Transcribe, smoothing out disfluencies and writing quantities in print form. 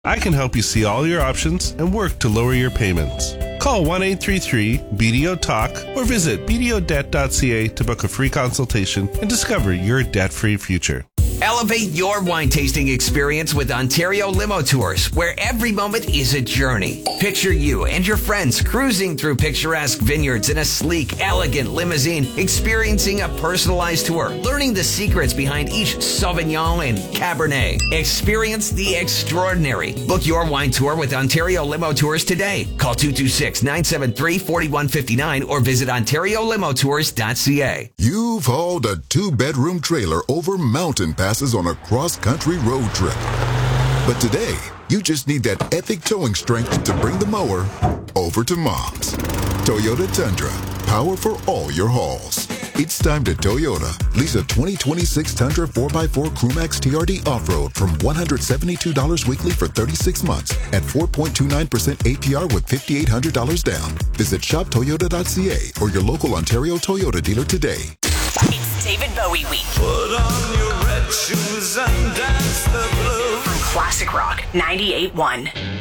I can help you see all your options and work to lower your payments. Call 1-833-BDO-TALK or visit bdodebt.ca to book a free consultation and discover your debt-free future. Elevate your wine tasting experience with Ontario Limo Tours, where every moment is a journey. Picture you and your friends cruising through picturesque vineyards in a sleek, elegant limousine, experiencing a personalized tour, learning the secrets behind each Sauvignon and Cabernet. Experience the extraordinary. Book your wine tour with Ontario Limo Tours today. Call 226-973-4159 or visit OntarioLimoTours.ca. You've hauled a 2-bedroom trailer over mountain passes on a cross-country road trip. But today, you just need that epic towing strength to bring the mower over to Mom's. Toyota Tundra, power for all your hauls. It's time to Toyota. Lease a 2026 Tundra 4x4 Crewmax TRD Off-Road from $172 weekly for 36 months at 4.29% APR with $5,800 down. Visit shoptoyota.ca or your local Ontario Toyota dealer today. It's David Bowie Week. Put on your red shoes and dance the blues. From Classic Rock 98.1.